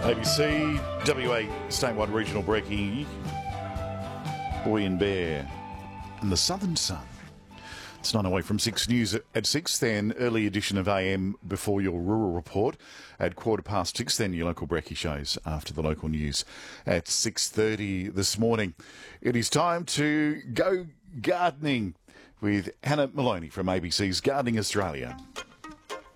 ABC, WA, statewide regional brekkie, Boy and Bear, and the Southern Sun. It's 9 away from 6 News at 6, then early edition of AM before your rural report at 6:15, then your local brekkie shows after the local news at 6:30 this morning. It is time to go gardening with Hannah Maloney from ABC's Gardening Australia.